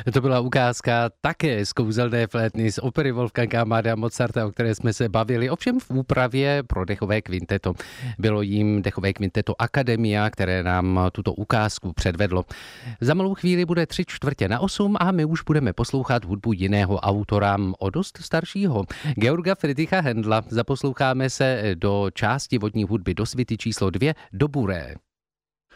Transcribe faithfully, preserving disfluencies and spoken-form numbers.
To byla ukázka také z kouzelné flétny z opery Wolfganga Amadea Mozarta, o které jsme se bavili, ovšem v úpravě pro dechové kvinteto. Bylo jim dechové kvinteto Akademia, které nám tuto ukázku předvedlo. Za malou chvíli bude tři čtvrtě na osm a my už budeme poslouchat hudbu jiného autora, o dost staršího, Georga Friedricha Händla. Zaposloucháme se do části vodní hudby do svity číslo dvě, do Buré.